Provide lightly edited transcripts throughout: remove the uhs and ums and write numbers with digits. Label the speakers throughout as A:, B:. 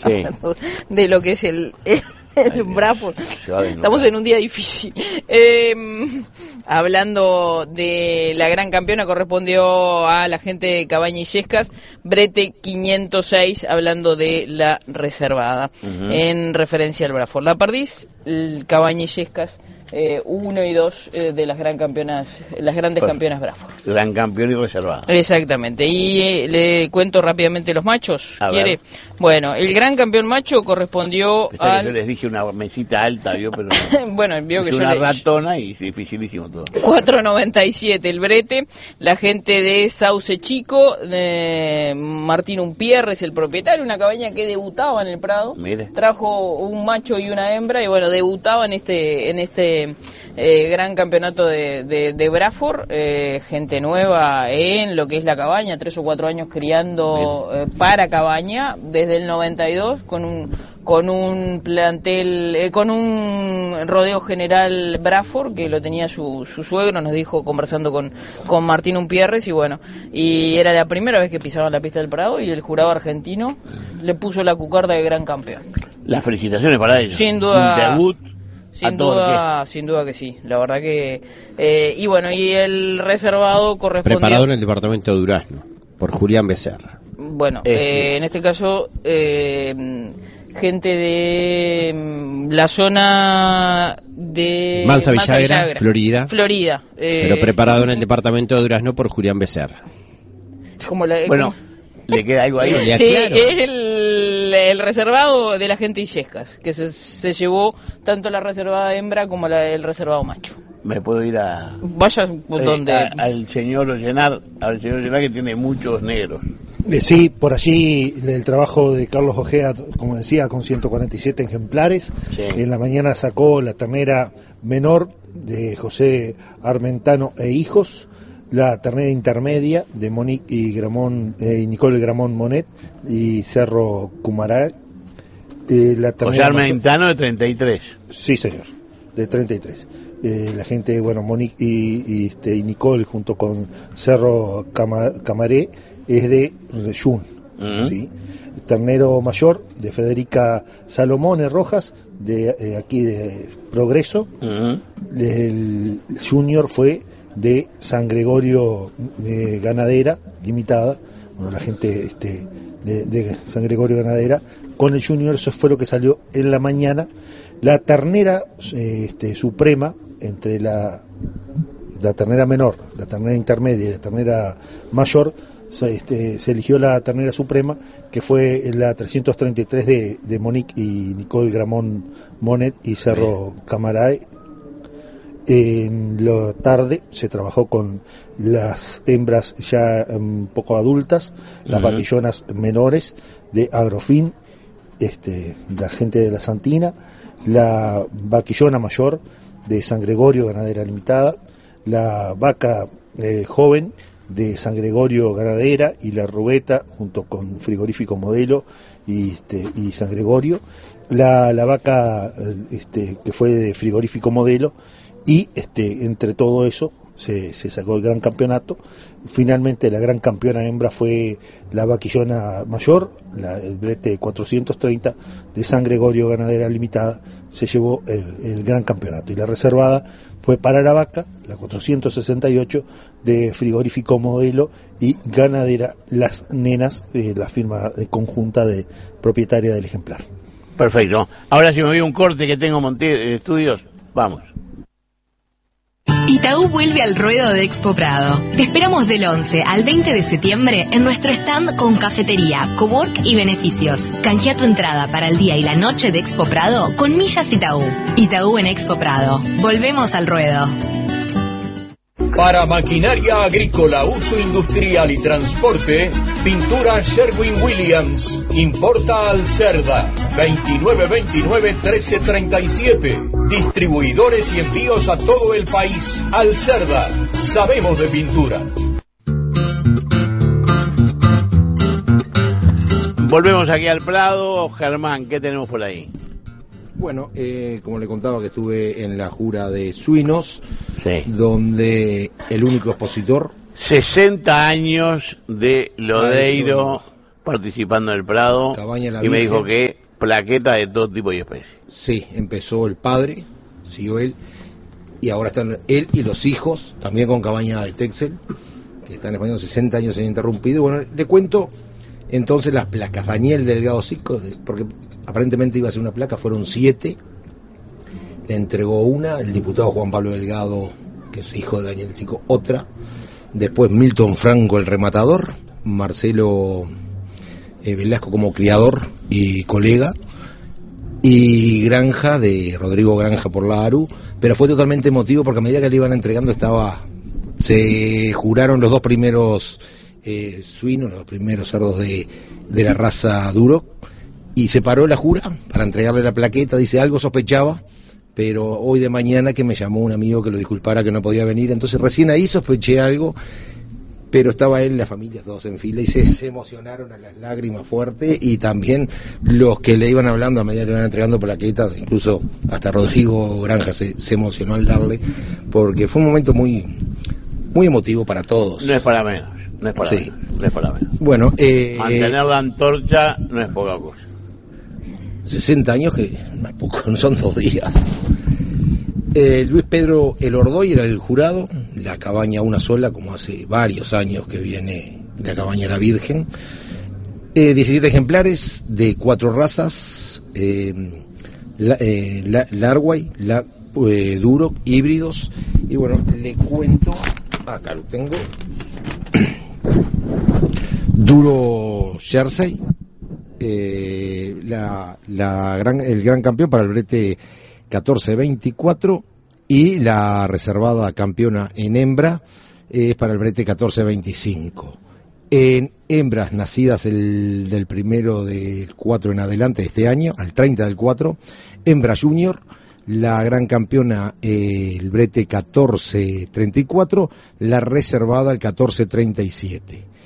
A: hablando de lo que es el Bradford. Estamos en un día difícil. Hablando de la gran campeona, correspondió a la gente de Cabaña Illescas, Brete 506, hablando de la reservada, en referencia al Bradford. La Perdiz, el Cabaña Illescas, 1 y 2 de las grandes campeonas Bradford.
B: Gran campeón y reservada.
A: Exactamente. Y le cuento rápidamente los machos. ¿Quiere? Bueno, el gran campeón macho correspondió
B: al... Yo les dije una mesita alta, pero no.
A: Bueno, vio que yo
B: una ratona y dificilísimo todo.
A: 4.97 el Brete. La gente de Sauce Chico, Martín Umpierres, el propietario, una cabaña que debutaba en el Prado.
B: Mire.
A: Trajo un macho y una hembra y bueno, debutaba en este gran campeonato de Bradford, gente nueva en lo que es la cabaña, 3 o 4 años criando para cabaña, desde el 92, con un plantel, con un rodeo general Bradford, que lo tenía su suegro, nos dijo, conversando con Martín Umpierres, y bueno, y era la primera vez que pisaban la pista del Prado, y el jurado argentino le puso la cucarda de gran campeón.
B: Las felicitaciones para ellos.
A: Sin duda.
B: Un debut.
A: Sin duda que sí, la verdad que... y bueno, y el reservado correspondió...
C: Preparado en el departamento de Durazno, por Julián Becerra.
A: Bueno, en este caso, gente de la zona de...
C: Mansa Villagra, Florida. Pero preparado en el departamento de Durazno por Julián Becerra.
B: Bueno, ¿le queda algo ahí?
A: Sí, claro. Es el reservado de la gente Illescas, que se llevó tanto la reservada hembra como el reservado macho.
B: Me puedo ir a...
A: Vaya donde...
B: al señor Llenar, que tiene muchos negros.
D: Sí, por allí el trabajo de Carlos Ojea, como decía, con 147 ejemplares.
B: Sí.
D: En la mañana sacó la ternera menor de José Armentano e hijos, la ternera intermedia de Monique y Nicole Gramont Monet y Cerro Cumaray.
B: José Armentano de 33.
D: Sí, señor, de 33. La gente, bueno, Monique y Nicole junto con Cerro Camaré es de Jun. ¿Sí? Ternero mayor de Federica Salomone Rojas, de aquí de Progreso. El junior fue de San Gregorio Ganadera Limitada. Bueno, la gente de San Gregorio Ganadera con el junior, eso fue lo que salió en la mañana. La ternera suprema entre la ternera menor, la ternera intermedia y la ternera mayor, se eligió la ternera suprema, que fue la 333 de Monique y Nicole Gramont Monet y Cerro Camaray. En la tarde se trabajó con las hembras ya un poco adultas, las vaquillonas menores de Agrofin, la gente de la Santina, la vaquillona mayor de San Gregorio Ganadera Limitada, la vaca joven de San Gregorio Ganadera y la rubeta junto con Frigorífico Modelo y San Gregorio, la vaca que fue de Frigorífico Modelo, y entre todo eso se sacó el gran campeonato. Finalmente la gran campeona hembra fue la vaquillona mayor, el Brete 430 de San Gregorio Ganadera Limitada, se llevó el gran campeonato, y la reservada fue para la vaca, la 468 de Frigorífico Modelo y Ganadera Las Nenas, la firma conjunta de propietaria del ejemplar.
B: Perfecto. Ahora si me voy un corte que tengo estudios, vamos.
E: Itaú vuelve al ruedo de Expo Prado. Te esperamos del 11 al 20 de septiembre en nuestro stand con cafetería, cowork y beneficios. Canjea tu entrada para el día y la noche de Expo Prado con millas Itaú. Itaú en Expo Prado. Volvemos al ruedo.
F: Para maquinaria agrícola, uso industrial y transporte, pintura Sherwin-Williams. Importa al Cerda. 2929-1337. Distribuidores y envíos a todo el país. Al Cerda. Sabemos de pintura.
B: Volvemos aquí al Prado. Germán, ¿qué tenemos por ahí?
G: Bueno, como le contaba, que estuve en la jura de suinos,
B: sí,
G: donde el único expositor...
B: 60 años de Lodeiro participando en el Prado y me dijo que plaquetas de todo tipo y especie.
G: Sí, empezó el padre, siguió él, y ahora están él y los hijos, también con cabaña de Texel, que están españando 60 años ininterrumpido. Bueno, le cuento entonces las placas. Daniel Delgado Sico, porque aparentemente iba a ser una placa, fueron 7, le entregó una, el diputado Juan Pablo Delgado, que es hijo de Daniel Sico, otra, después Milton Franco, el rematador, Marcelo Velasco como criador y colega, y Granja de Rodrigo Granja por la ARU, pero fue totalmente emotivo porque a medida que le iban entregando se juraron los 2 primeros suinos, los 2 primeros cerdos de la raza Duroc, y se paró la jura para entregarle la plaqueta. Dice, algo sospechaba, pero hoy de mañana que me llamó un amigo que lo disculpara que no podía venir, entonces recién ahí sospeché algo, pero estaba él, la familia, todos en fila, y se emocionaron a las lágrimas fuerte, y también los que le iban hablando a medida que le iban entregando plaquetas, incluso hasta Rodrigo Granja se emocionó al darle, porque fue un momento muy, muy emotivo para todos.
B: No es para menos, no es para menos, no es para menos.
G: Bueno,
B: mantener la antorcha no es poca cosa.
G: 60 años que no es poco, no son 2 días. Luis Pedro Elordoy era el jurado, la cabaña una sola, como hace varios años que viene la cabaña La Virgen. 17 ejemplares de 4 razas, Larway, Duroc, híbridos, y bueno, le cuento, acá lo tengo, Duro Jersey, el gran campeón para el brete 14-24, y la reservada campeona en hembra es para el brete 14-25. En hembras nacidas del 1 del 4 en adelante de este año, al 30 del 4, hembra junior, la gran campeona el brete 14-34, la reservada el 14-37.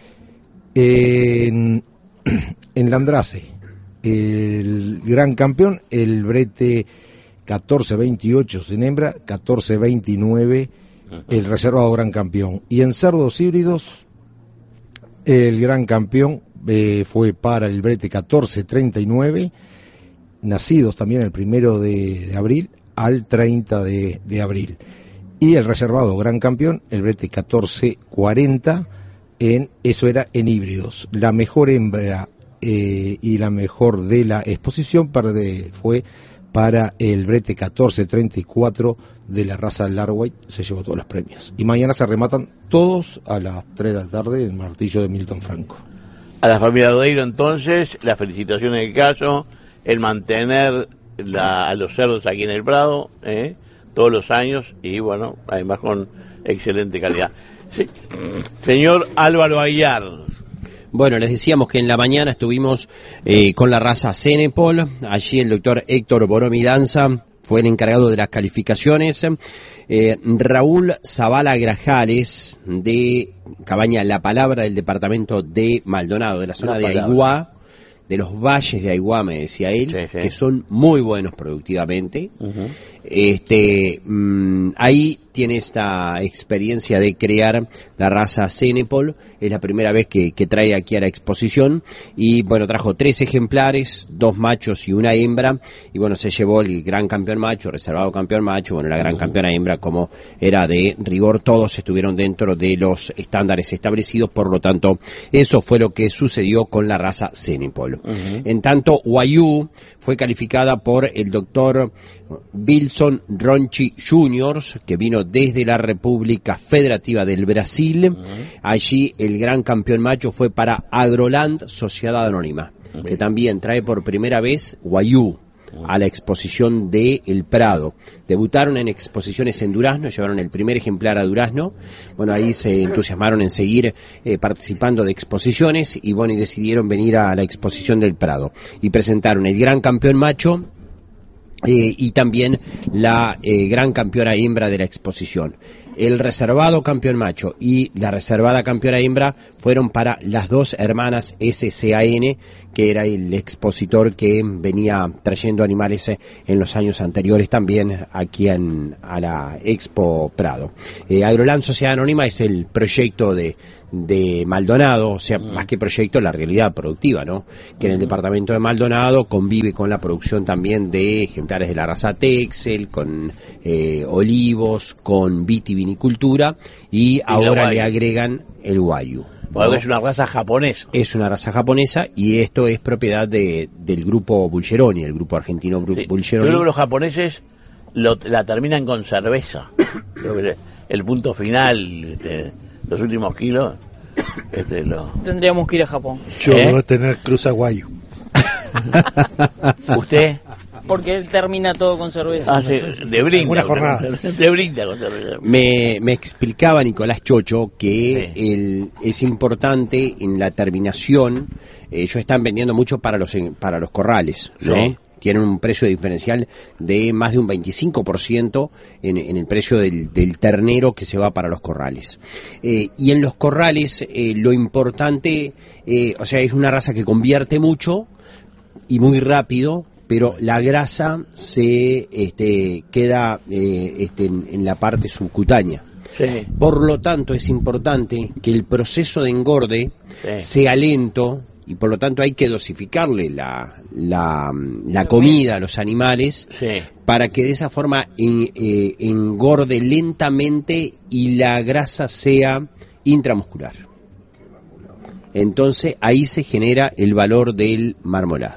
G: En Landrace, el gran campeón, el brete 14-28 en hembra, 14-29 el reservado gran campeón. Y en cerdos híbridos, el gran campeón fue para el brete 14-39, nacidos también el 1 de abril al 30 de abril. Y el reservado gran campeón, el brete 14-40, eso era en híbridos. La mejor hembra y la mejor de la exposición fue para el brete 14-34 de la raza Larway, se llevó todos los premios. Y mañana se rematan todos a las 3 de la tarde el martillo de Milton Franco.
B: A la familia Dodeiro, entonces, las felicitaciones del caso, el mantener a los cerdos aquí en el Prado, todos los años, y bueno, además con excelente calidad. Sí. Señor Álvaro Aguiar.
C: Bueno, les decíamos que en la mañana estuvimos con la raza Cenepol. Allí el doctor Héctor Boromi Danza fue el encargado de las calificaciones. Raúl Zavala Grajales, de cabaña La Palabra, del departamento de Maldonado, de la zona de Aiguá, de los valles de Aiguá, me decía él, que son muy buenos productivamente. Ahí tiene esta experiencia de crear la raza Cenepol, es la primera vez que trae aquí a la exposición, y bueno, trajo 3 ejemplares, 2 machos y una hembra, y bueno, se llevó el gran campeón macho, reservado campeón macho, bueno, la gran campeona hembra, como era de rigor, todos estuvieron dentro de los estándares establecidos, por lo tanto, eso fue lo que sucedió con la raza Cenepol. En tanto, Wayuu fue calificada por el doctor Wilson Ronchi Juniors, que vino desde la República Federativa del Brasil. Allí el gran campeón macho fue para Agroland Sociedad Anónima, que también trae por primera vez Wayuu a la exposición de El Prado. Debutaron en exposiciones en Durazno, llevaron el primer ejemplar a Durazno. Bueno, ahí se entusiasmaron en seguir participando de exposiciones, y bueno, y decidieron venir a la exposición del Prado y presentaron el gran campeón macho y también la gran campeona hembra de la exposición. el reservado campeón macho y la reservada campeona hembra fueron para las dos hermanas SCAN, que era el expositor que venía trayendo animales en los años anteriores también aquí a la Expo Prado. Agroland Sociedad Anónima es el proyecto de Maldonado, o sea, más que proyecto, la realidad productiva, ¿no? Que en el departamento de Maldonado convive con la producción también de ejemplares de la raza Texel, con olivos, con vitivinicultura y ahora le agregan el Wagyu.
B: Bueno, es una raza japonesa.
C: Es una raza japonesa y esto es propiedad del grupo Bulgeroni, el grupo argentino Bulgeroni.
B: Yo creo que los japoneses la terminan con cerveza. Creo que el punto final, los últimos kilos,
A: tendríamos que ir a Japón.
D: Yo voy a tener cruz Wagyu.
B: ¿Usted?
A: Porque él termina todo con cerveza.
B: Sí, de brinda.
D: Una jornada.
B: De brinda con cerveza.
C: Me explicaba Nicolás Chocho que es importante en la terminación. Ellos están vendiendo mucho para los corrales, ¿no?
B: Sí.
C: Tienen un precio diferencial de más de un 25% en el precio del ternero que se va para los corrales. Y en los corrales lo importante, o sea, es una raza que convierte mucho y muy rápido, pero la grasa se queda en la parte subcutánea.
B: Sí.
C: Por lo tanto, es importante que el proceso de engorde sea lento, y por lo tanto hay que dosificarle la comida a los animales para que de esa forma engorde lentamente y la grasa sea intramuscular. Entonces ahí se genera el valor del marmolado.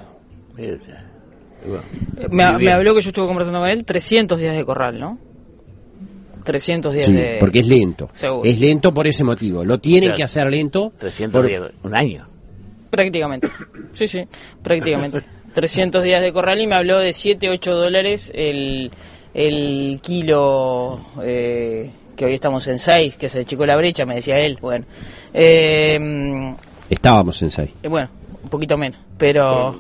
A: Me habló, que yo estuve conversando con él, 300 días de corral, ¿no? 300 días de...
C: porque es lento.
A: Seguro.
C: Es lento por ese motivo. Lo tienen que hacer lento.
B: 300 días, un año.
A: Prácticamente. Sí, prácticamente. 300 días de corral y me habló de $7-8 el kilo, que hoy estamos en 6, que se achicó la brecha, me decía él. Bueno.
C: Estábamos en 6.
A: Bueno, un poquito menos, pero...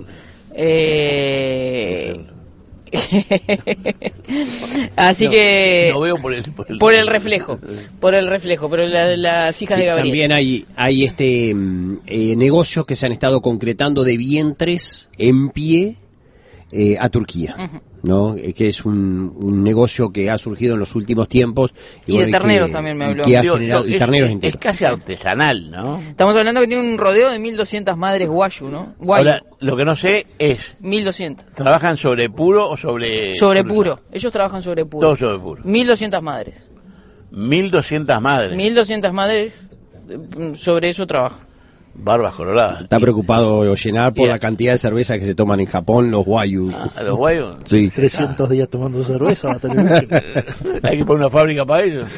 A: Así que
B: no veo
A: por el reflejo, pero las hijas de Gabriel.
C: También hay negocios que se han estado concretando de vientres en pie a Turquía, ¿no? Que es un negocio que ha surgido en los últimos tiempos
A: y de terneros también me habló.
C: Que ha generado, y terneros enteros.
B: Es casi artesanal, ¿no?
A: Estamos hablando que tiene un rodeo de 1.200 madres Wagyu, ¿no?
B: Ahora, lo que no sé es
A: 1.200.
B: ¿Trabajan sobre puro o sobre
A: puro? Ellos trabajan sobre puro.
B: Todo sobre puro.
A: 1.200 madres.
B: 1.200 madres.
A: 1.200 madres sobre eso trabajan.
B: Barbas coloradas.
C: Está preocupado llenar por la cantidad de cerveza que se toman en Japón los Wagyu.
B: ¿Los Wagyu?
C: Sí.
D: 300 días tomando cerveza va a tener mucho.
B: Hay que poner una fábrica para ellos.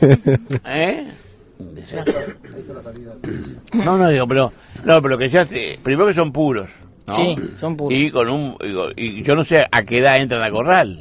B: No digo, pero lo que ya primero que son puros, ¿no?
A: Sí, son puros.
B: Y yo no sé a qué edad entran a corral.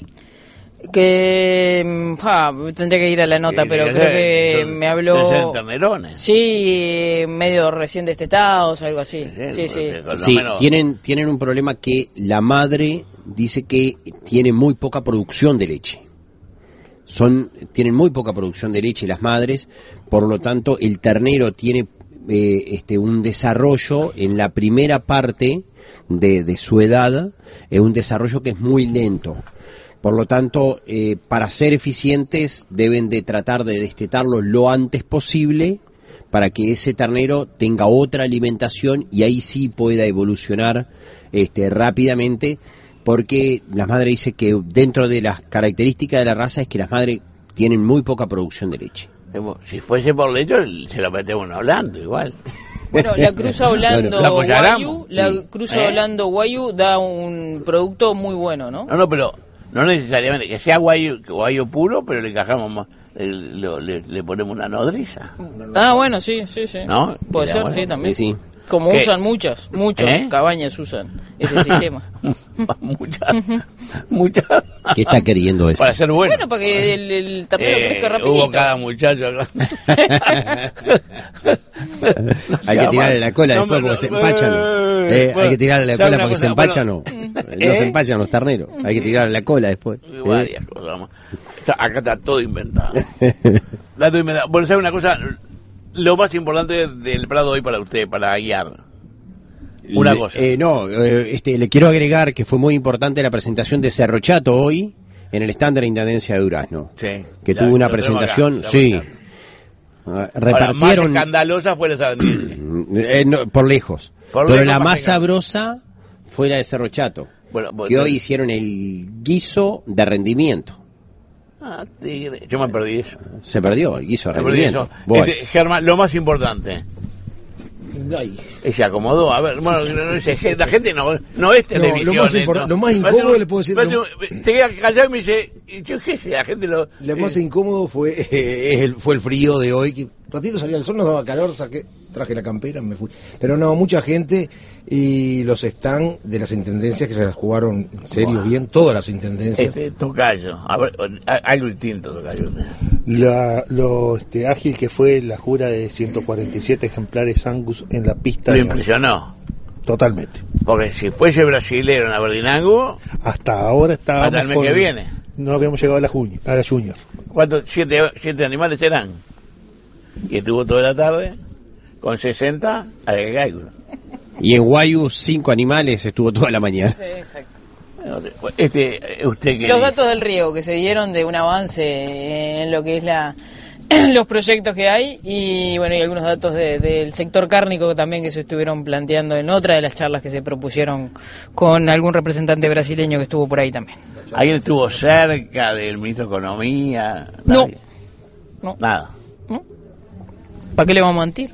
A: Que tendría que ir a la nota, pero creo que me habló.
B: Ternerones.
A: Sí, medio recién destetados, algo así. Sí.
C: Tienen un problema que la madre dice que tiene muy poca producción de leche. Tienen muy poca producción de leche las madres, por lo tanto el ternero tiene un desarrollo en la primera parte de su edad, un desarrollo que es muy lento. Por lo tanto, para ser eficientes deben de tratar de destetarlo lo antes posible para que ese ternero tenga otra alimentación y ahí sí pueda evolucionar rápidamente, porque las madres dicen que dentro de las características de la raza es que las madres tienen muy poca producción de leche.
B: Si fuese por leche, se lo metemos hablando igual.
A: Bueno, la cruza Holando Wagyu,
B: sí.
A: La cruza Holando Wagyu da un producto muy bueno, ¿no?
B: No, pero no necesariamente que sea Wagyu puro, pero le encajamos más, le ponemos una nodriza.
A: Bueno, sí.
B: ¿No?
A: Puede ser,
B: bueno,
A: sí, también.
C: Sí.
A: Como
B: ¿Qué?
A: usan muchas cabañas usan ese sistema.
B: Muchas.
C: ¿Qué está queriendo eso?
B: Para ser bueno.
A: Bueno, para que el ternero crezca rapidito.
B: Hubo cada muchacho acá.
C: Hay que tirarle la cola después porque se empachan. Hay que tirarle la cola porque se empachan, no. No
B: ¿Eh?
C: se empachan los terneros. Hay que tirarle la cola después.
B: Varias cosas, vamos. Acá está todo inventado. Está todo inventado. Bueno, ¿sabe una cosa? Lo más importante del Prado hoy para usted, para guiar. Una cosa.
C: Le quiero agregar que fue muy importante la presentación de Cerro Chato hoy en el stand de la Intendencia de Durazno.
B: Sí.
C: Que tuvo una presentación, sí. Repartieron.
B: Ahora, más escandalosa fue la Sarandí.
C: Por lejos. Pero
B: lejos,
C: la
B: más
C: más sabrosa fue la de Cerro Chato.
B: Bueno,
C: que hoy hicieron el guiso de rendimiento.
B: Tigre. Yo me perdí eso.
C: Se perdió el guiso de rendimiento. Bueno.
B: Germán, lo más importante. Se acomodó. A ver, bueno, la gente no es televisión.
G: Lo más incómodo le puedo decir.
B: Se queda callado y me dice, yo qué sé, la gente lo.
G: Lo más incómodo fue el frío de hoy. Que ratito salía el sol, nos daba calor, traje la campera, me fui. Pero no, mucha gente y los stands de las intendencias que se las jugaron en serio bien, todas las intendencias.
B: Tocayo, a ver, algo distinto, Tocayo.
D: Lo ágil que fue la jura de 147 ejemplares Angus en la pista.
B: Lo impresionó.
D: Totalmente.
B: Porque si fuese brasilero en Aberdeen-Angus,
D: hasta ahora estábamos
B: hasta el mes que viene.
D: No habíamos llegado a la Junior.
B: ¿Cuántos? ¿Siete animales serán? Y estuvo toda la tarde con 60 a la cálculo.
C: Y en Guayú 5 animales estuvo toda la mañana.
A: Sí, exacto.
B: Usted que
A: los datos del riego que se dieron de un avance en lo que es los proyectos que hay y bueno, y algunos datos del sector cárnico también que se estuvieron planteando en otra de las charlas que se propusieron con algún representante brasileño que estuvo por ahí también.
B: ¿Alguien estuvo cerca del ministro de Economía?
A: No.
B: Nada.
A: ¿No? ¿Para qué le vamos a mentir?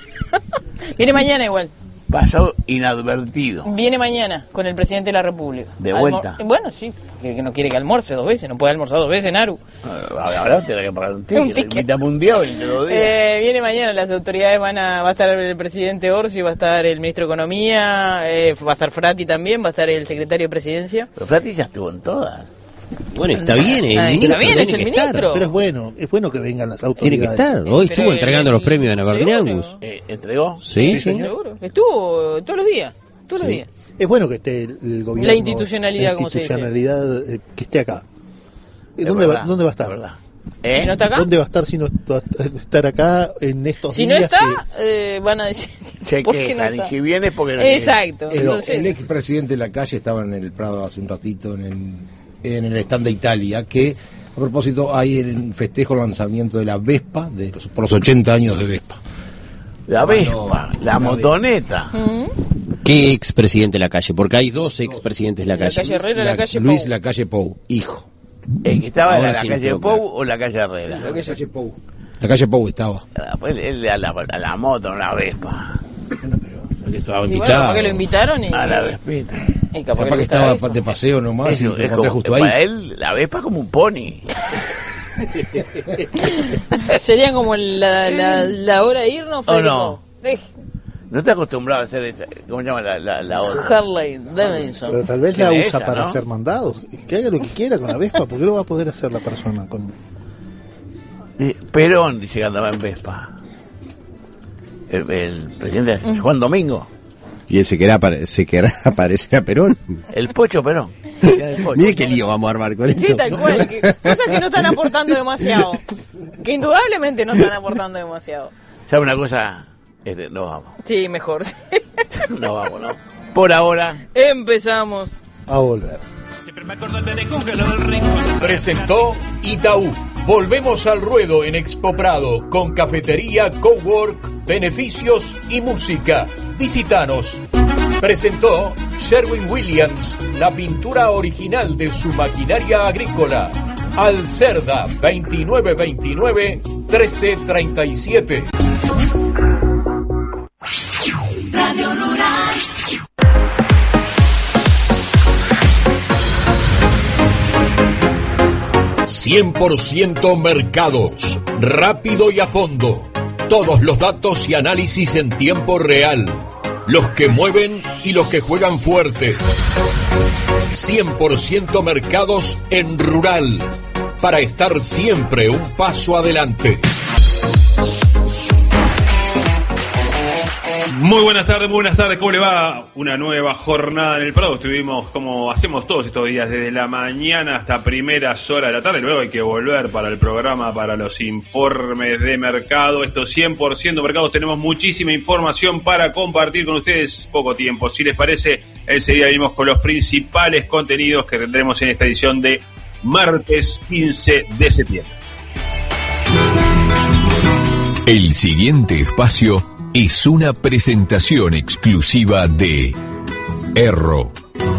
A: Viene mañana igual.
B: Pasó inadvertido.
A: Viene mañana con el presidente de la República.
B: ¿De vuelta?
A: Bueno, sí, que no quiere que almuerce 2 veces, no puede almorzar 2 veces, Naru.
B: Ahora tiene que pagar un ticket. Mitad mundial entre 2 días.
A: Viene mañana, las autoridades va a estar el presidente Orsi, va a estar el ministro de Economía, va a estar Frati también, va a estar el secretario de Presidencia.
B: Pero Frati ya estuvo en todas.
C: Bueno, está bien,
A: es el ministro.
D: Pero es bueno que vengan las autoridades.
C: Tiene que estar. Hoy estuvo entregando los premios en Aberdeen-Angus.
B: ¿Entregó?
C: Sí.
A: Seguro. Estuvo todos los días.
D: Es bueno que esté el gobierno.
A: La institucionalidad, como se dice.
D: Que esté acá. ¿Dónde va a estar?
B: ¿Verdad?
A: Si no está acá.
D: ¿Dónde va a estar si no va a estar acá en estos
A: días? Si no está, van a decir.
B: ¿Por qué no está? Si viene es porque no.
A: Exacto.
G: El expresidente Lacalle estaba en el Prado hace un ratito en el stand de Italia, que a propósito hay el festejo lanzamiento de la Vespa por los 80 años de Vespa.
B: La Vespa, la motoneta.
C: ¿Qué expresidente Lacalle? Porque hay 2 expresidentes Lacalle.
A: La calle Herrera y la calle Pou.
G: Luis Lacalle Pou, hijo.
B: ¿El que estaba en la
C: sí
B: calle Pou o la calle Herrera?
G: La calle Pou. La calle Pou estaba.
B: Pues él a la moto, a la Vespa.
C: Estaba
A: invitado. Bueno, ¿para qué lo invitaron?
B: A la Vespita.
G: Capaz que estaba de paseo nomás y lo encontré justo ahí.
B: Para él, la Vespa es como un pony.
A: Sería como la hora de irnos,
B: ¿o no? No está acostumbrado a hacer ¿cómo se llama la otra?
A: Harley Davidson.
D: Pero tal vez la usa para hacer mandados. Que haga lo que quiera con la Vespa, porque no va a poder hacer la persona con.
B: Perón dice que andaba en Vespa. El presidente Juan Domingo.
C: Y él se querrá parecer a Perón.
B: El Pocho Perón.
C: Mire qué lío vamos a armar con esto.
A: Sí, tal cual. Cosas que no están aportando demasiado. Que indudablemente no están aportando demasiado.
B: ¿Sabe una cosa? No vamos.
A: Sí, mejor.
B: No vamos, ¿no? Por ahora.
A: Empezamos
D: a volver.
F: Presentó Itaú. Volvemos al ruedo en Expo Prado con cafetería, cowork, beneficios y música. Visítanos. Presentó Sherwin-Williams, la pintura original de su maquinaria agrícola. Alcerda 2929-1337.
H: Radio Rural.
F: 100% Mercados, rápido y a fondo. Todos los datos y análisis en tiempo real. Los que mueven y los que juegan fuerte. 100% Mercados en Rural. Para estar siempre un paso adelante.
I: Muy buenas tardes, ¿cómo le va? Una nueva jornada en el Prado. Estuvimos, como hacemos todos estos días, desde la mañana hasta primeras horas de la tarde. Luego hay que volver para el programa, para los informes de mercado. Esto 100% mercados. Tenemos muchísima información para compartir con ustedes. Poco tiempo, si les parece, enseguida venimos con los principales contenidos que tendremos en esta edición de martes 15 de septiembre.
F: El siguiente espacio es una presentación exclusiva de Erro.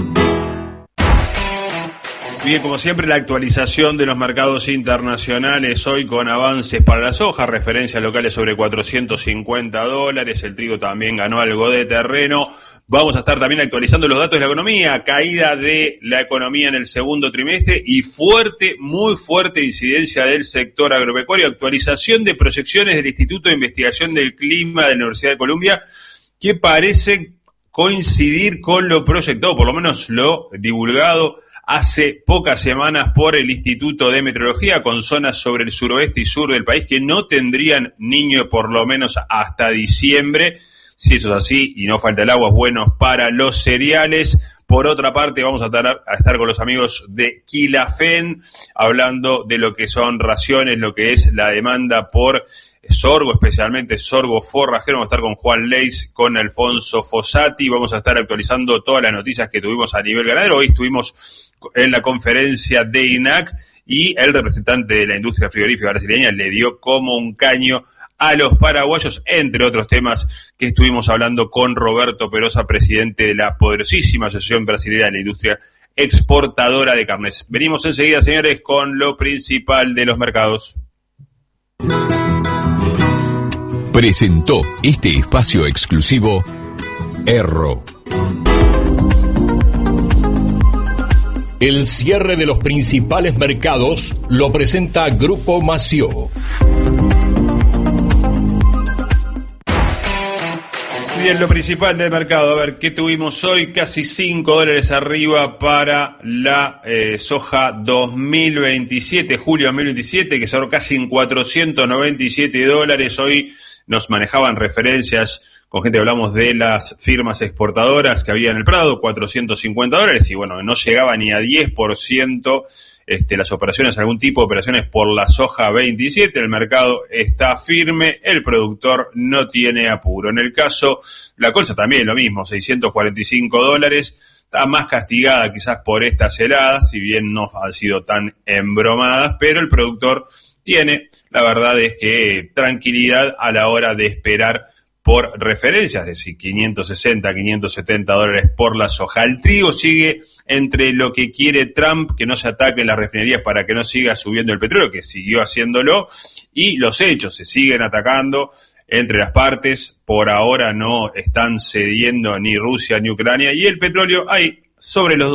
I: Bien, como siempre, la actualización de los mercados internacionales hoy con avances para la soja, referencias locales sobre $450, el trigo también ganó algo de terreno. Vamos a estar también actualizando los datos de la economía, caída de la economía en el segundo trimestre y fuerte, muy fuerte incidencia del sector agropecuario, actualización de proyecciones del Instituto de Investigación del Clima de la Universidad de Columbia, que parecen coincidir con lo proyectado, por lo menos lo divulgado hace pocas semanas por el Instituto de Meteorología, con zonas sobre el suroeste y sur del país que no tendrían niño por lo menos hasta diciembre. Si eso es así y no falta el agua, es bueno para los cereales. Por otra parte, vamos a estar con los amigos de Quilafén, hablando de lo que son raciones, lo que es la demanda por sorgo, especialmente sorgo forrajero. Vamos a estar con Juan Leis, con Alfonso Fossati. Vamos a estar actualizando todas las noticias que tuvimos a nivel ganadero. Hoy estuvimos en la conferencia de INAC y el representante de la industria frigorífica brasileña le dio como un caño a los paraguayos, entre otros temas que estuvimos hablando con Roberto Perosa, presidente de la poderosísima Asociación Brasileña de la Industria Exportadora de Carnes. Venimos enseguida, señores, con lo principal de los mercados.
F: Presentó este espacio exclusivo Erro. El cierre de los principales mercados lo presenta Grupo Mació.
I: Bien, lo principal del mercado, a ver, ¿qué tuvimos hoy? Casi $5 arriba para la soja 2027, julio 2027, que cerró casi en $497. Hoy nos manejaban referencias con gente que hablamos de las firmas exportadoras que había en el Prado, $450, y bueno, no llegaba ni a 10%. Las operaciones, algún tipo de operaciones por la soja 27, el mercado está firme, el productor no tiene apuro. En el caso, la colza también lo mismo, $645, está más castigada quizás por estas heladas, si bien no han sido tan embromadas, pero el productor tiene, la verdad es que tranquilidad a la hora de esperar por referencias de si $560, $570 por la soja. El trigo sigue entre lo que quiere Trump, que no se ataquen las refinerías para que no siga subiendo el petróleo, que siguió haciéndolo, y los hechos se siguen atacando entre las partes. Por ahora no están cediendo ni Rusia ni Ucrania, y el petróleo hay sobre los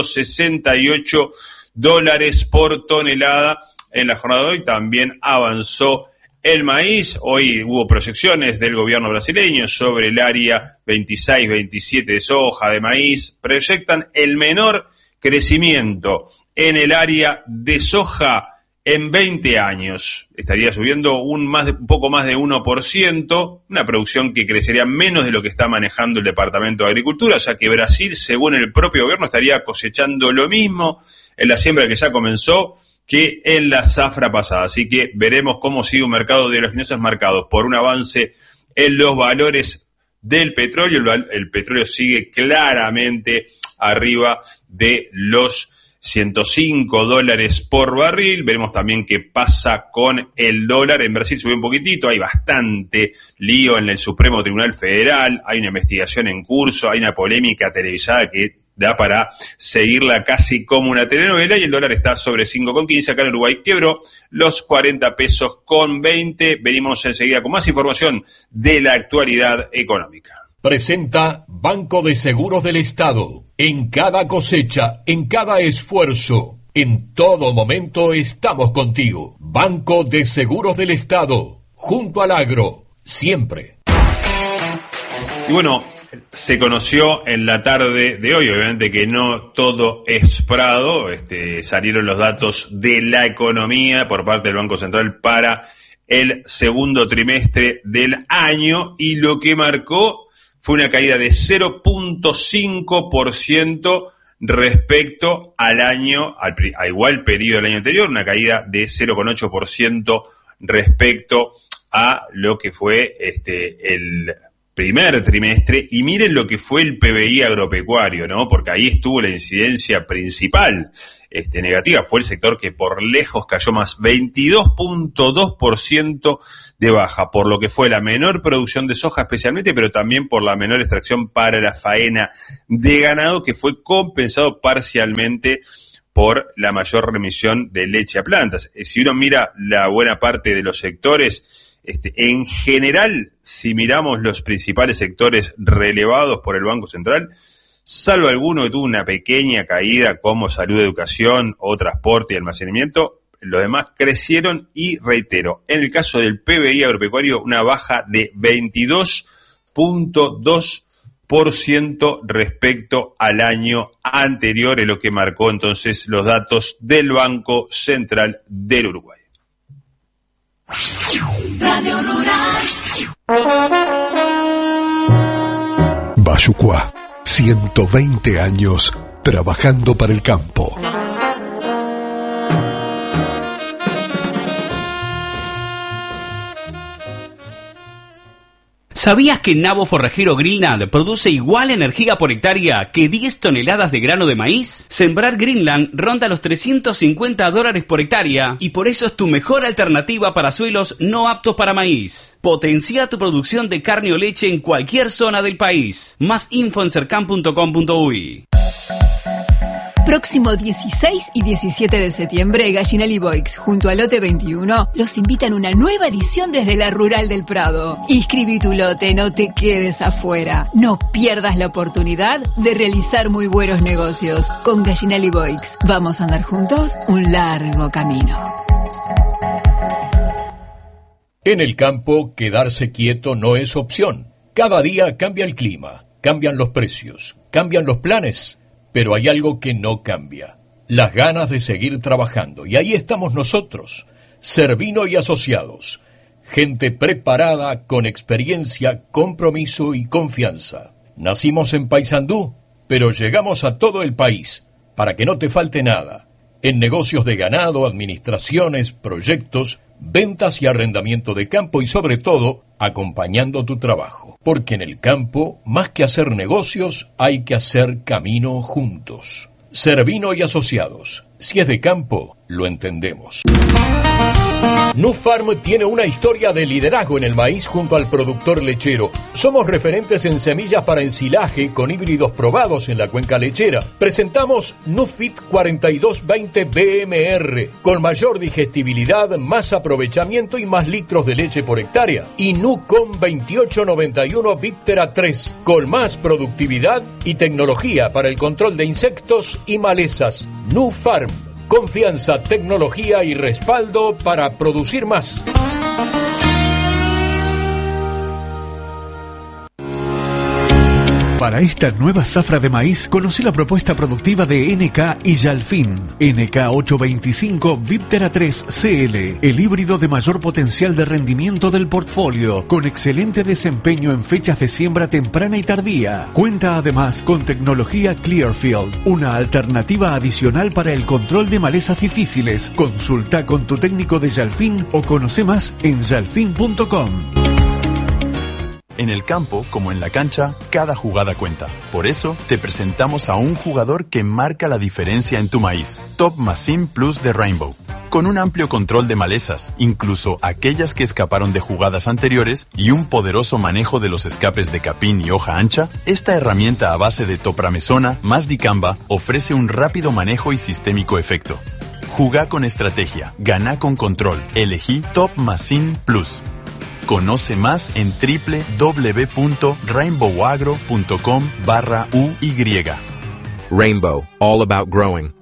I: $268 por tonelada en la jornada de hoy. También avanzó el maíz. Hoy hubo proyecciones del gobierno brasileño sobre el área 26-27 de soja, de maíz. Proyectan el menor crecimiento en el área de soja en 20 años. Estaría subiendo un poco más de 1%, una producción que crecería menos de lo que está manejando el Departamento de Agricultura, ya que Brasil, según el propio gobierno, estaría cosechando lo mismo en la siembra que ya comenzó que en la zafra pasada. Así que veremos cómo sigue un mercado de oleaginosas marcados por un avance en los valores del petróleo. El petróleo sigue claramente arriba de los $105 por barril. Veremos también qué pasa con el dólar. En Brasil subió un poquitito, hay bastante lío en el Supremo Tribunal Federal, hay una investigación en curso, hay una polémica televisada que da para seguirla casi como una telenovela, y el dólar está sobre 5,15. Acá en Uruguay quebró los 40 pesos con 20. Venimos enseguida con más información de la actualidad económica.
F: Presenta Banco de Seguros del Estado. En cada cosecha, en cada esfuerzo, en todo momento estamos contigo. Banco de Seguros del Estado. Junto al agro, siempre.
I: Y bueno, se conoció en la tarde de hoy, obviamente que no todo es Prado, salieron los datos de la economía por parte del Banco Central para el segundo trimestre del año, y lo que marcó fue una caída de 0.5% respecto al año, a igual periodo del año anterior, una caída de 0.8% respecto a lo que fue el primer trimestre, y miren lo que fue el PBI agropecuario, ¿no? Porque ahí estuvo la incidencia principal negativa, fue el sector que por lejos cayó más, 22.2% de baja, por lo que fue la menor producción de soja especialmente, pero también por la menor extracción para la faena de ganado, que fue compensado parcialmente por la mayor remisión de leche a plantas. Si uno mira la buena parte de los sectores, en general, si miramos los principales sectores relevados por el Banco Central, salvo alguno que tuvo una pequeña caída como salud, educación o transporte y almacenamiento, los demás crecieron y, reitero, en el caso del PBI agropecuario, una baja de 22.2% respecto al año anterior, en lo que marcó entonces los datos del Banco Central del Uruguay.
H: Radio Rural.
J: Bayucuá, 120 años trabajando para el campo.
K: ¿Sabías que Nabo Forrajero Greenland produce igual energía por hectárea que 10 toneladas de grano de maíz? Sembrar Greenland ronda los $350 por hectárea y por eso es tu mejor alternativa para suelos no aptos para maíz. Potencia tu producción de carne o leche en cualquier zona del país. Más info en cercan.com.uy.
L: Próximo 16 y 17 de septiembre, Gallinal y Boix, junto a Lote 21, los invitan a una nueva edición desde la Rural del Prado. Inscribí tu lote, no te quedes afuera. No pierdas la oportunidad de realizar muy buenos negocios. Con Gallinal y Boix, vamos a andar juntos un largo camino.
F: En el campo, quedarse quieto no es opción. Cada día cambia el clima, cambian los precios, cambian los planes. Pero hay algo que no cambia, las ganas de seguir trabajando. Y ahí estamos nosotros, Servino y Asociados, gente preparada, con experiencia, compromiso y confianza. Nacimos en Paysandú, pero llegamos a todo el país, para que no te falte nada. En negocios de ganado, administraciones, proyectos, ventas y arrendamiento de campo y sobre todo, acompañando tu trabajo. Porque en el campo, más que hacer negocios, hay que hacer camino juntos. Servino y Asociados. Si es de campo, lo entendemos. Nufarm tiene una historia de liderazgo en el maíz junto al productor lechero. Somos referentes en semillas para ensilaje con híbridos probados en la cuenca lechera. Presentamos Nufit 4220 BMR con mayor digestibilidad, más aprovechamiento y más litros de leche por hectárea. Y Nucom 2891 Viptera 3 con más productividad y tecnología para el control de insectos y malezas. Nufarm. Confianza, tecnología y respaldo para producir más.
J: Para esta nueva zafra de maíz, conocí la propuesta productiva de NK y Yalfin. NK 825 Viptera 3 CL, el híbrido de mayor potencial de rendimiento del portfolio, con excelente desempeño en fechas de siembra temprana y tardía. Cuenta además con tecnología Clearfield, una alternativa adicional para el control de malezas difíciles. Consulta con tu técnico de Yalfin o conoce más en yalfin.com.
M: En el campo, como en la cancha, cada jugada cuenta. Por eso, te presentamos a un jugador que marca la diferencia en tu maíz. Top Machine Plus de Rainbow. Con un amplio control de malezas, incluso aquellas que escaparon de jugadas anteriores, y un poderoso manejo de los escapes de capín y hoja ancha, esta herramienta a base de topramesona más dicamba ofrece un rápido manejo y sistémico efecto. Jugá con estrategia, ganá con control. Elegí Top Machine Plus. Conoce más en www.rainbowagro.com/UY.
N: Rainbow, all about growing.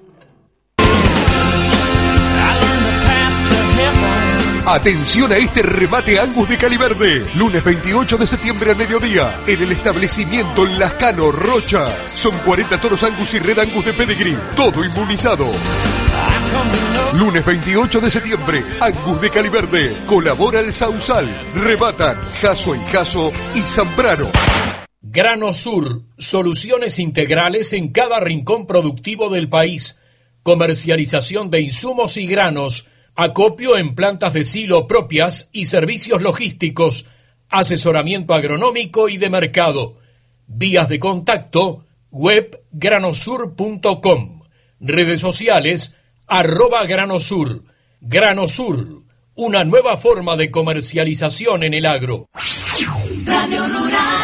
J: Atención a este remate Angus de Caliverde. Lunes 28 de septiembre al mediodía, en el establecimiento Lascano, Rocha. Son 40 toros Angus y Red Angus de Pedigree, todo inmunizado. Lunes 28 de septiembre, Angus de Caliverde. Colabora el Sausal. Rematan Jaso y Jaso y Zambrano.
F: Grano Sur, soluciones integrales en cada rincón productivo del país. Comercialización de insumos y granos, acopio en plantas de silo propias y servicios logísticos, asesoramiento agronómico y de mercado. Vías de contacto, web granosur.com. Redes sociales, @granosur. Granosur, una nueva forma de comercialización en el agro.
H: Radio Rural.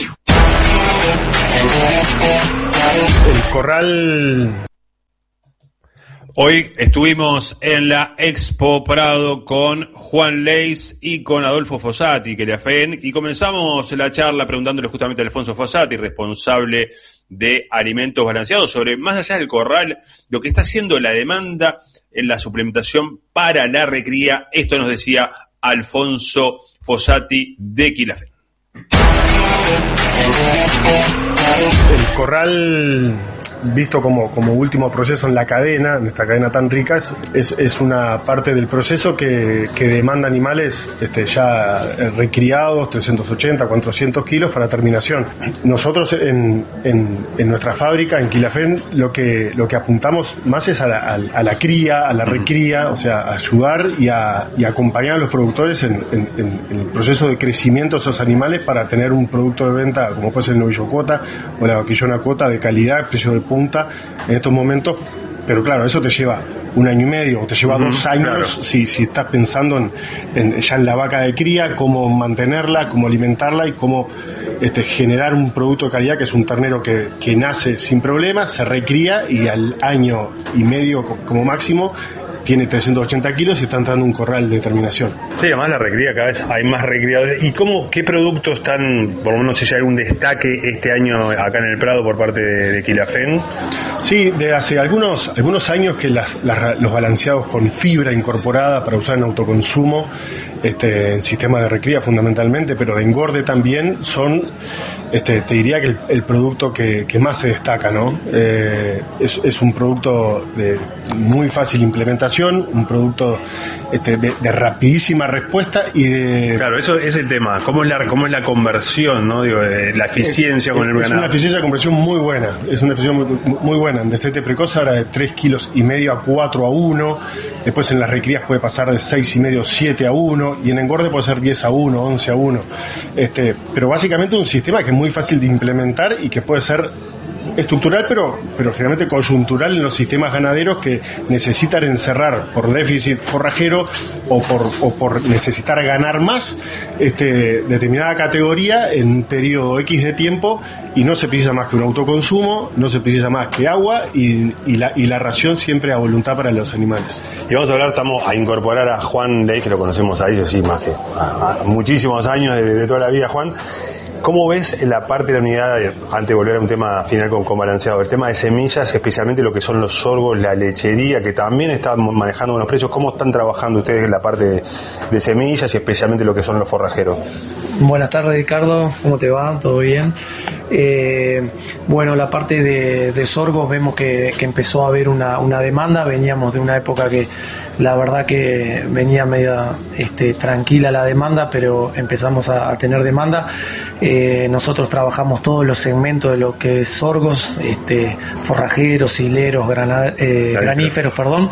O: El corral.
I: Hoy estuvimos en la Expo Prado con Juan Leis y con Adolfo Fossati, Quilafén, y comenzamos la charla preguntándole justamente a Alfonso Fossati, responsable de Alimentos Balanceados, sobre, más allá del corral, lo que está haciendo la demanda en la suplementación para la recría. Esto nos decía Alfonso Fossati de Quilafén.
O: El corral, visto como último proceso en la cadena, en esta cadena tan rica, es una parte del proceso que demanda animales ya recriados, 380, 400 kilos para terminación. Nosotros en nuestra fábrica, en Quilafén, lo que apuntamos más es a la cría, a la recría, o sea, ayudar y acompañar a los productores en el proceso de crecimiento de esos animales para tener un producto de venta, como puede ser el novillo cuota o la vaquillona cuota, de calidad, precio de punta en estos momentos. Pero claro, eso te lleva 1 año y medio o te lleva 2 años, claro. si estás pensando ya en la vaca de cría, cómo mantenerla, cómo alimentarla y cómo generar un producto de calidad, que es un ternero que nace sin problemas, se recría y al año y medio como máximo tiene 380 kilos y está entrando un corral de terminación.
I: Sí, además la recría, cada vez hay más recriadores. ¿Y qué productos están, por lo menos si hay algún destaque este año acá en el Prado por parte de Quilafén?
O: Sí, de hace algunos años que los balanceados con fibra incorporada para usar en autoconsumo, en sistemas de recría fundamentalmente, pero de engorde también, son, te diría que el producto que más se destaca, ¿no? Es un producto de muy fácil implementación, un producto de rapidísima respuesta y de...
I: Claro, eso es el tema. ¿Cómo es la conversión, ¿no? Digo, la eficiencia con el ganado?
O: Es una eficiencia de conversión muy buena. Es una eficiencia muy buena. En destete precoz ahora de 3,5 kilos a 4-1. Después en las recrías puede pasar de 6,5, 7-1. Y en engorde puede ser 10-1, 11-1. Pero básicamente un sistema que es muy fácil de implementar y que puede ser estructural, pero generalmente coyuntural en los sistemas ganaderos que necesitan encerrar por déficit forrajero o por necesitar ganar más determinada categoría en un periodo X de tiempo, y no se precisa más que un autoconsumo, no se precisa más que agua y la ración siempre a voluntad para los animales.
I: Y vamos a incorporar a Juan Leis, que lo conocemos ahí, sí, más que a muchísimos años de toda la vida. Juan, ¿cómo ves la parte de la unidad, antes de volver a un tema final con balanceado, el tema de semillas, especialmente lo que son los sorgos, la lechería, que también están manejando buenos precios? ¿Cómo están trabajando ustedes en la parte de semillas y especialmente lo que son los forrajeros?
P: Buenas tardes, Ricardo, ¿cómo te va? ¿Todo bien? Bueno, la parte de sorgos vemos que empezó a haber una demanda. Veníamos de una época que la verdad que venía media tranquila la demanda, pero empezamos a tener demanda. Nosotros trabajamos todos los segmentos de lo que es sorgos, forrajeros, hileros, graníferos, perdón.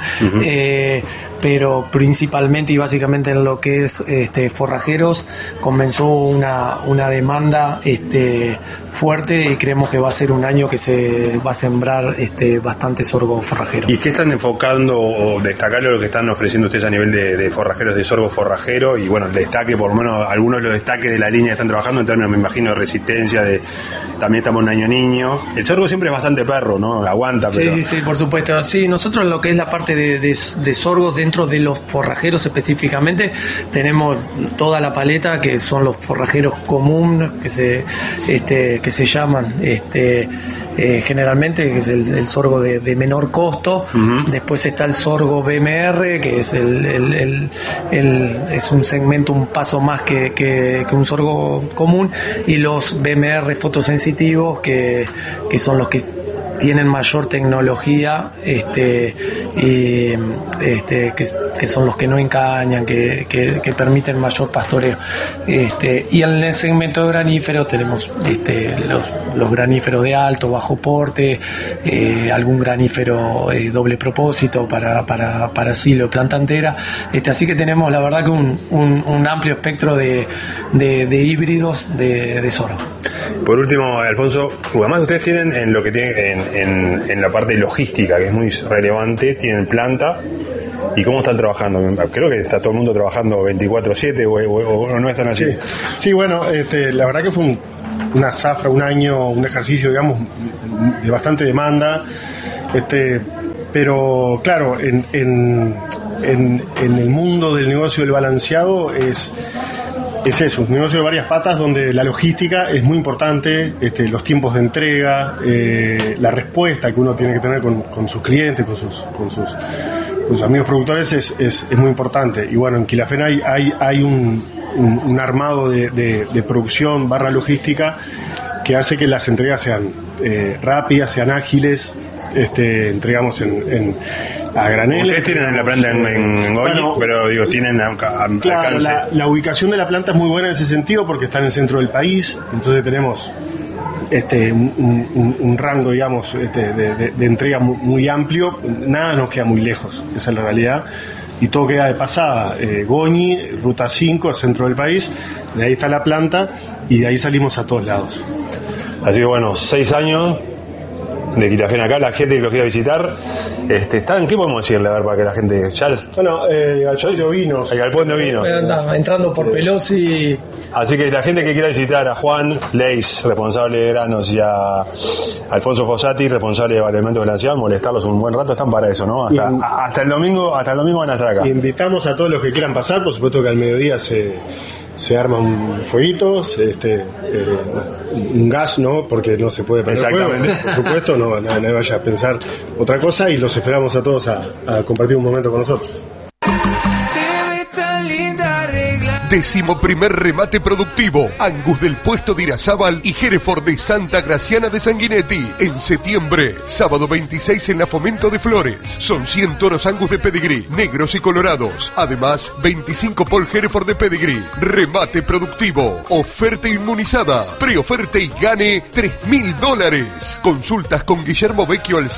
P: Pero principalmente y básicamente en lo que es forrajeros comenzó una demanda fuerte, y creemos que va a ser un año que se va a sembrar bastante sorgo forrajero.
I: ¿Y qué están enfocando o destacando lo que están ofreciendo ustedes a nivel de forrajeros, de sorgo forrajero? Y bueno, el destaque, por lo menos algunos de los destaques de la línea que están trabajando en términos, me imagino, de resistencia, también estamos en año niño. El sorgo siempre es bastante perro, ¿no? Aguanta, pero...
P: Sí, por supuesto. Sí, nosotros lo que es la parte de sorgos dentro de los forrajeros específicamente, tenemos toda la paleta, que son los forrajeros común, que se llaman generalmente, que es el sorgo de menor costo. Después está el sorgo BMR, que es es un segmento, un paso más que un sorgo común, y los BMR fotosensitivos, que son los que tienen mayor tecnología, que son los que no encañan, que permiten mayor pastoreo. Y en el segmento de graníferos tenemos los graníferos de alto, bajo porte, algún granífero doble propósito para silo, planta entera. Así que tenemos la verdad que un amplio espectro de híbridos de sorgo.
Q: Por último, Alfonso, además ustedes tienen en lo que tienen en la parte logística, que es muy relevante, tienen planta. ¿Y cómo están trabajando? Creo que está todo el mundo trabajando 24/7 o no están así.
O: Sí, bueno, la verdad que fue una zafra, un año, un ejercicio, digamos, de bastante demanda. Pero claro, en el mundo del negocio del balanceado es eso, un negocio de varias patas donde la logística es muy importante, los tiempos de entrega, la respuesta que uno tiene que tener con sus clientes, con sus amigos productores es muy importante. Y bueno, en Quilafén hay un armado de producción / logística que hace que las entregas sean rápidas, sean ágiles. Entregamos a granel.
Q: Ustedes tienen la planta en Goñi, bueno, pero digo, tienen
O: claro, la ubicación de la planta es muy buena en ese sentido porque está en el centro del país, entonces tenemos un rango, digamos, de entrega muy amplio. Nada nos queda muy lejos, esa es la realidad, y todo queda de pasada. Goñi, Ruta 5, centro del país, de ahí está la planta y de ahí salimos a todos lados.
Q: Así que bueno, 6 años de Quilafén acá, la gente que los quiera visitar, ¿están? ¿Qué podemos decirle? A ver, para que la gente ya...
O: Bueno, Galpón de Ovinos.
Q: El Galpón de Ovinos.
P: Entrando por Pelosi.
Q: Así que la gente que quiera visitar a Juan Leis, responsable de granos, y a Alfonso Fossati, responsable de Balemento Balanceado, molestarlos un buen rato, están para eso, ¿no? Hasta el domingo van a estar acá.
O: Invitamos a todos los que quieran pasar, por supuesto que al mediodía se arman fueguitos, un gas, ¿no? Porque no se puede prender fuego, por supuesto, no nadie vaya a pensar otra cosa, y los esperamos a todos a compartir un momento con nosotros.
J: 11º remate productivo. Angus del Puesto de Irazábal y Hereford de Santa Graciana de Sanguinetti. En septiembre, sábado 26 en la Fomento de Flores. Son 100 toros Angus de pedigrí, negros y colorados. Además, 25 Paul Hereford de pedigrí. Remate productivo. Oferta inmunizada. Preoferta y gane $3.000. Consultas con Guillermo Vecchio al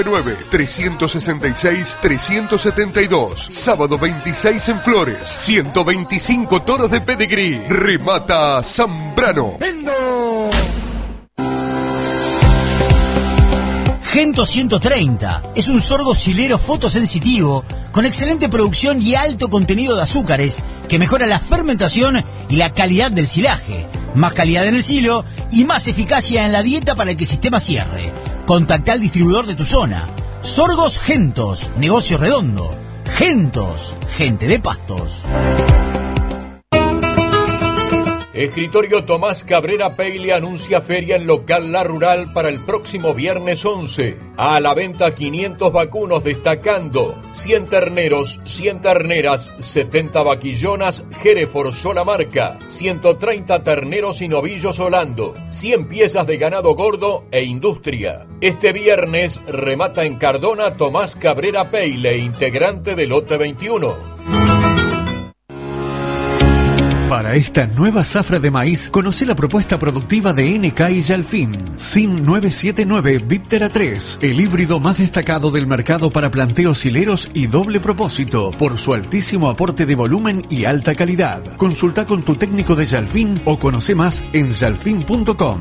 J: 099-366-372. Sábado 26 en Flores. 125 toros de pedigrí. Remata Zambrano.
R: Gento 130 es un sorgo silero fotosensitivo con excelente producción y alto contenido de azúcares que mejora la fermentación y la calidad del silaje. Más calidad en el silo y más eficacia en la dieta para que el sistema cierre. Contacta al distribuidor de tu zona. Sorgos Gentos, negocio redondo. Gentos, gente de pastos.
F: Escritorio Tomás Cabrera Peile anuncia feria en local La Rural para el próximo viernes 11. A la venta 500 vacunos, destacando 100 terneros, 100 terneras, 70 vaquillonas Hereford sola marca, 130 terneros y novillos Holando, 100 piezas de ganado gordo e industria. Este viernes remata en Cardona Tomás Cabrera Peile, integrante del lote 21.
J: Para esta nueva zafra de maíz, conoce la propuesta productiva de NK y Yalfin. SIN 979 Viptera 3, el híbrido más destacado del mercado para planteos hileros y doble propósito, por su altísimo aporte de volumen y alta calidad. Consulta con tu técnico de Yalfin o conoce más en yalfin.com.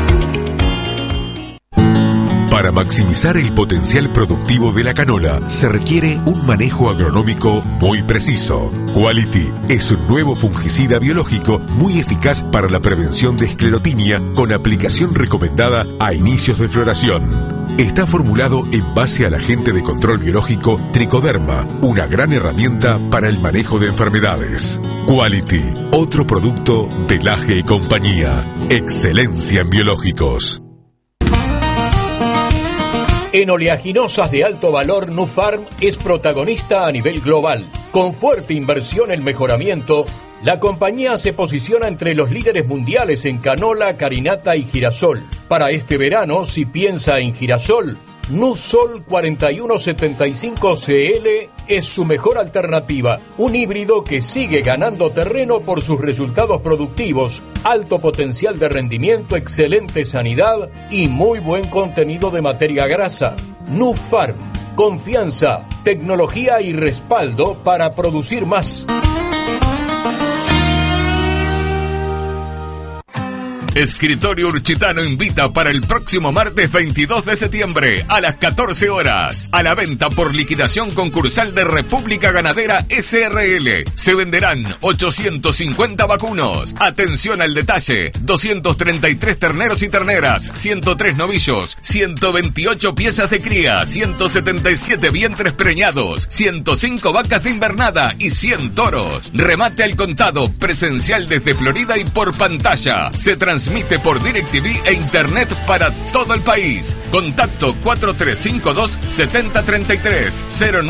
S: Para maximizar el potencial productivo de la canola, se requiere un manejo agronómico muy preciso. Quality es un nuevo fungicida biológico muy eficaz para la prevención de esclerotinia con aplicación recomendada a inicios de floración. Está formulado en base al agente de control biológico Tricoderma, una gran herramienta para el manejo de enfermedades. Quality, otro producto de Laje y compañía. Excelencia en biológicos.
F: En oleaginosas de alto valor, Nufarm es protagonista a nivel global. Con fuerte inversión en mejoramiento, la compañía se posiciona entre los líderes mundiales en canola, carinata y girasol. Para este verano, si piensa en girasol, Nusol 4175 CL es su mejor alternativa, un híbrido que sigue ganando terreno por sus resultados productivos, alto potencial de rendimiento, excelente sanidad y muy buen contenido de materia grasa. Nufarm, confianza, tecnología y respaldo para producir más.
T: Escritorio Urchitano invita para el próximo martes 22 de septiembre a las 14 horas a la venta por liquidación concursal de República Ganadera SRL. Se venderán 850 vacunos. Atención al detalle: 233 terneros y terneras, 103 novillos, 128 piezas de cría, 177 vientres preñados, 105 vacas de invernada y 100 toros. Remate al contado, presencial desde Florida y por pantalla. Se transmite por DirecTV e Internet para todo el país. Contacto 4352-7033,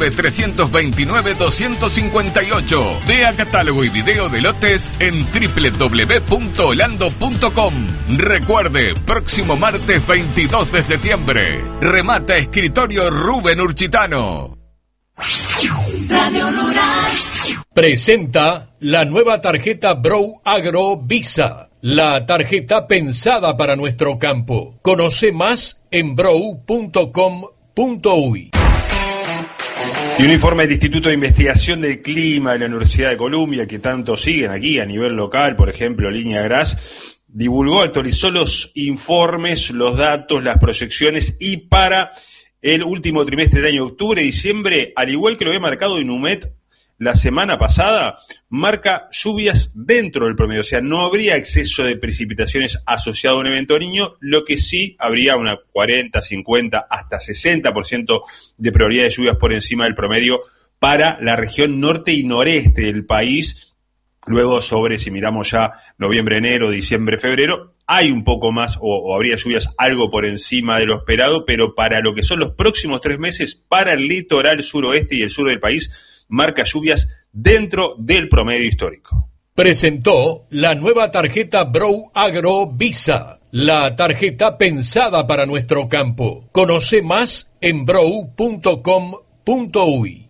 T: 099-329-258. Vea catálogo y video de lotes en www.holando.com. Recuerde, próximo martes 22 de septiembre. Remata Escritorio Rubén Urchitano.
H: Radio Rural
F: presenta la nueva tarjeta Brow Agro Visa, la tarjeta pensada para nuestro campo. Conoce más en brow.com.uy.
I: Y un informe del Instituto de Investigación del Clima de la Universidad de Columbia, que tanto siguen aquí a nivel local, por ejemplo, Línea Gras, actualizó los informes, los datos, las proyecciones, y para el último trimestre del año, octubre-diciembre, al igual que lo había marcado Inumet la semana pasada, marca lluvias dentro del promedio, o sea, no habría exceso de precipitaciones asociado a un evento niño, lo que sí habría una 40, 50, hasta 60% de probabilidad de lluvias por encima del promedio para la región norte y noreste del país. Luego, si miramos ya noviembre, enero, diciembre, febrero, hay un poco más, o habría lluvias algo por encima de lo esperado, pero para lo que son los próximos 3 meses, para el litoral suroeste y el sur del país, marca lluvias dentro del promedio histórico.
F: Presentó la nueva tarjeta Brow Agro Visa, la tarjeta pensada para nuestro campo. Conoce más en brow.com.uy.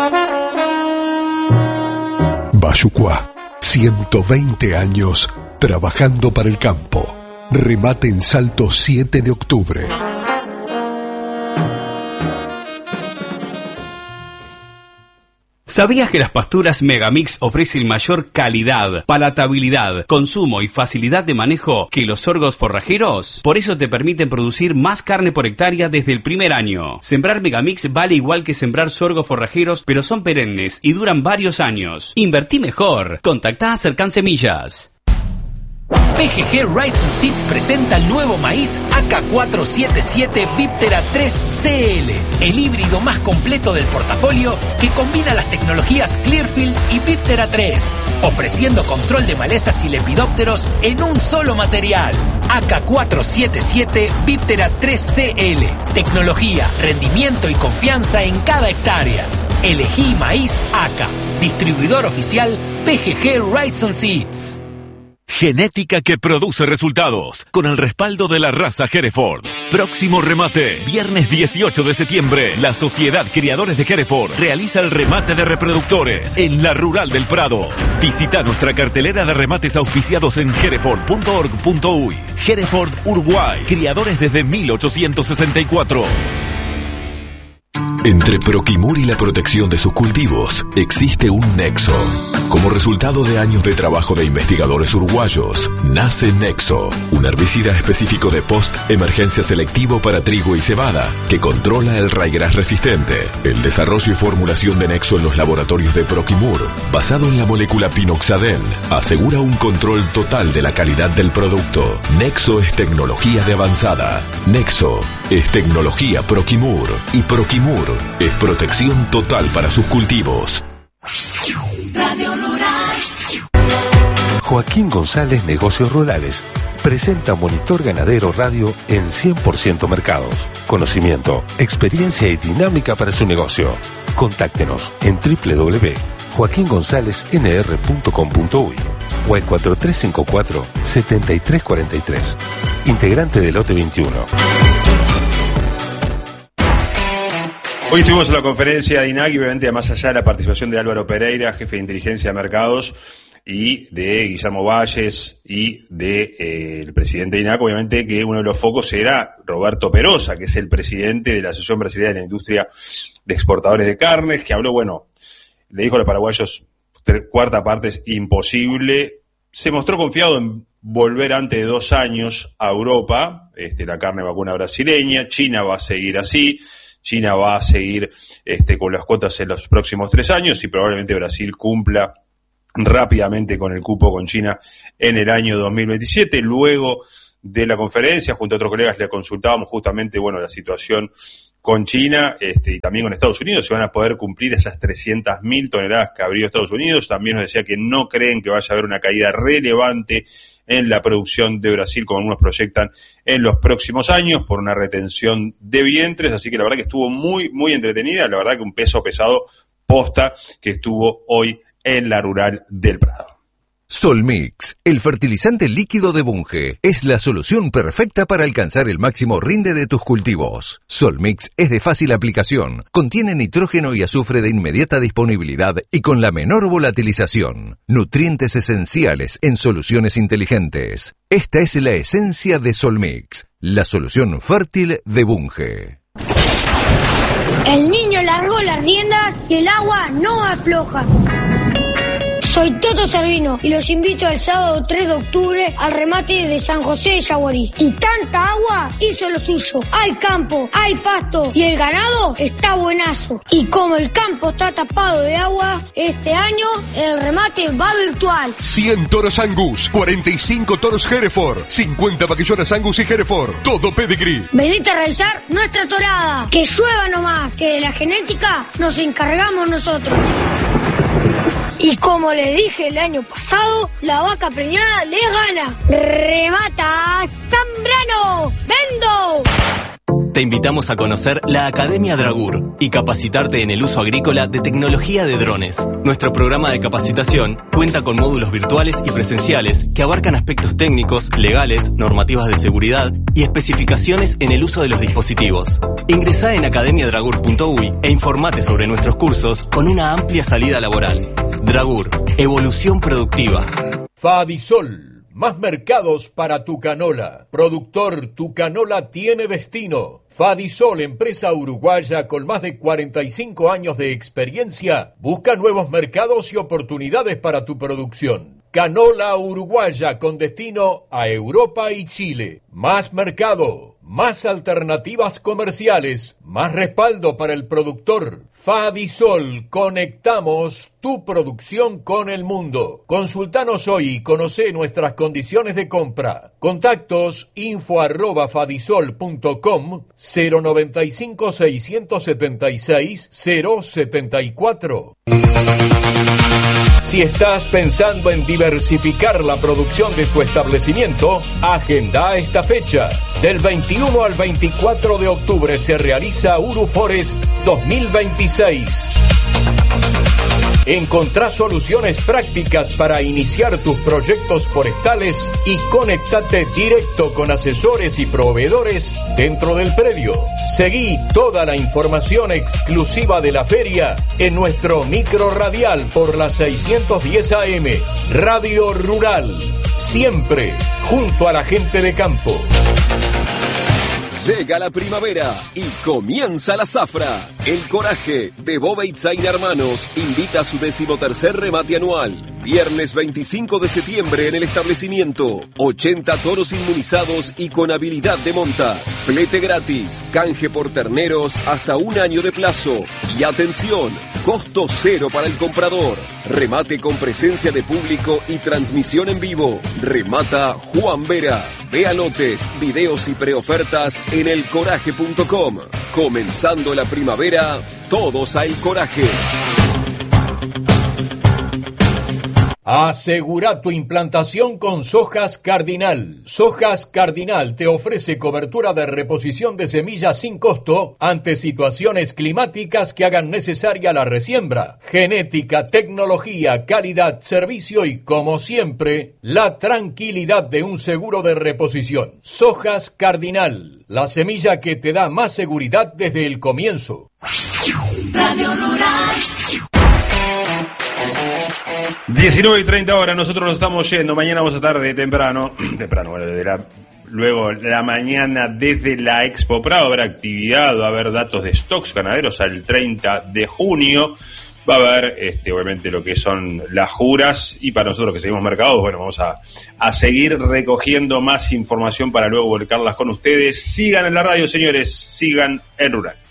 S: Bayucuá, 120 años trabajando para el campo. Remate en Salto 7 de octubre.
K: ¿Sabías que las pasturas Megamix ofrecen mayor calidad, palatabilidad, consumo y facilidad de manejo que los sorgos forrajeros? Por eso te permiten producir más carne por hectárea desde el primer año. Sembrar Megamix vale igual que sembrar sorgos forrajeros, pero son perennes y duran varios años. Invertí mejor. Contactá a Cercan Semillas.
U: PGG Rice Seeds presenta el nuevo maíz AK477 Viptera 3 CL, el híbrido más completo del portafolio que combina las tecnologías Clearfield y Viptera 3, ofreciendo control de malezas y lepidópteros en un solo material. AK477 Viptera 3 CL, tecnología, rendimiento y confianza en cada hectárea. Elegí maíz AK, distribuidor oficial PGG Rice Seeds.
V: Genética que produce resultados, con el respaldo de la raza Hereford. Próximo remate, viernes 18 de septiembre, la Sociedad Criadores de Hereford realiza el remate de reproductores en la Rural del Prado. Visita nuestra cartelera de remates auspiciados en hereford.org.uy. Hereford Uruguay, criadores desde 1864.
S: Entre Proquimur y la protección de sus cultivos existe un nexo. Como resultado de años de trabajo de investigadores uruguayos, nace Nexo, un herbicida específico de post-emergencia selectivo para trigo y cebada, que controla el raigras resistente. El desarrollo y formulación de Nexo en los laboratorios de Proquimur, basado en la molécula pinoxadén, asegura un control total de la calidad del producto. Nexo es tecnología de avanzada. Nexo es tecnología Proquimur. Y Proquimur es protección total para sus cultivos.
H: Radio Rural.
W: Joaquín González Negocios Rurales presenta Monitor Ganadero Radio en 100% mercados. Conocimiento, experiencia y dinámica para su negocio. Contáctenos en www.joaquingonzalesnr.com.uy o al 4354-7343. Integrante del lote 21.
I: Hoy estuvimos en la conferencia de INAC y obviamente más allá de la participación de Álvaro Pereira, jefe de inteligencia de mercados, y de Guillermo Valles y de el presidente de INAC, obviamente que uno de los focos era Roberto Perosa, que es el presidente de la Asociación Brasileña de la Industria de Exportadores de Carnes, que habló, bueno, le dijo a los paraguayos, cuarta parte es imposible, se mostró confiado en volver antes de 2 años a Europa, la carne vacuna brasileña. China va a seguir así, China va a seguir con las cuotas en los próximos 3 años y probablemente Brasil cumpla rápidamente con el cupo con China en el año 2027. Luego de la conferencia, junto a otros colegas, le consultábamos justamente, bueno, la situación con China y también con Estados Unidos, si van a poder cumplir esas 300.000 toneladas que abrió Estados Unidos. También nos decía que no creen que vaya a haber una caída relevante en la producción de Brasil, como algunos proyectan, en los próximos años, por una retención de vientres. Así que la verdad que estuvo muy, muy entretenida. La verdad que un peso pesado posta que estuvo hoy en la Rural del Prado.
C: Solmix, el fertilizante líquido de Bunge, es la solución perfecta para alcanzar el máximo rinde de tus cultivos. Solmix es de fácil aplicación, contiene nitrógeno y azufre de inmediata disponibilidad y con la menor volatilización. Nutrientes esenciales en soluciones inteligentes. Esta es la esencia de Solmix, la solución fértil de Bunge.
E: El niño largó las riendas y el agua no afloja. Soy Toto Servino y los invito el sábado 3 de octubre al remate de San José de Yaguarí. Y tanta agua hizo lo suyo. Hay campo, hay pasto y el ganado está buenazo. Y como el campo está tapado de agua, este año el remate va virtual.
S: 100 toros Angus, 45 toros Hereford, 50 vaquillones Angus y Hereford, todo pedigrí.
E: Venite a realizar nuestra torada. Que llueva nomás, que de la genética nos encargamos nosotros. Y como les dije el año pasado, la vaca preñada le gana. ¡Remata Zambrano! ¡Vendo!
G: Te invitamos a conocer la Academia Dragur y capacitarte en el uso agrícola de tecnología de drones. Nuestro programa de capacitación cuenta con módulos virtuales y presenciales que abarcan aspectos técnicos, legales, normativas de seguridad y especificaciones en el uso de los dispositivos. Ingresá en academiadragur.uy e informate sobre nuestros cursos con una amplia salida laboral. Dragur, evolución productiva.
F: Fadisol. Más mercados para tu canola. Productor, tu canola tiene destino. Fadisol, empresa uruguaya con más de 45 años de experiencia, busca nuevos mercados y oportunidades para tu producción. Canola uruguaya con destino a Europa y Chile. Más mercado, más alternativas comerciales, más respaldo para el productor. Fadisol, conectamos tu producción con el mundo. Consultanos hoy y conoce nuestras condiciones de compra. Contactos info@fadisol.com 095 676 074. Si estás pensando en diversificar la producción de tu establecimiento, agenda esta fecha. Del 21 al 24 de octubre se realiza Uruforest 2026. Encontrá soluciones prácticas para iniciar tus proyectos forestales y conéctate directo con asesores y proveedores dentro del predio. Seguí toda la información exclusiva de la feria en nuestro micro radial por la 610 AM, Radio Rural, siempre junto a la gente de campo.
X: Llega la primavera y comienza la zafra. El Coraje de Boveitzain Hermanos invita a su 13º remate anual. Viernes 25 de septiembre en el establecimiento. 80 toros inmunizados y con habilidad de monta. Flete gratis, canje por terneros hasta 1 año de plazo. Y atención, costo cero para el comprador. Remate con presencia de público y transmisión en vivo. Remata Juan Vera. Vea lotes, videos y preofertas en elcoraje.com. Comenzando la primavera, todos a El Coraje.
F: Asegura tu implantación con Sojas Cardinal. Sojas Cardinal te ofrece cobertura de reposición de semillas sin costo ante situaciones climáticas que hagan necesaria la resiembra. Genética, tecnología, calidad, servicio y, como siempre, la tranquilidad de un seguro de reposición. Sojas Cardinal, la semilla que te da más seguridad desde el comienzo.
H: Radio Rural.
I: 19:30 nosotros nos estamos yendo. Mañana vamos a estar luego la mañana desde la Expo Prado. Va a haber actividad, va a haber datos de stocks ganaderos al 30 de junio. Va a haber, obviamente, lo que son las juras. Y para nosotros que seguimos mercados, bueno, vamos a seguir recogiendo más información para luego volcarlas con ustedes. Sigan en la radio, señores. Sigan en Rural.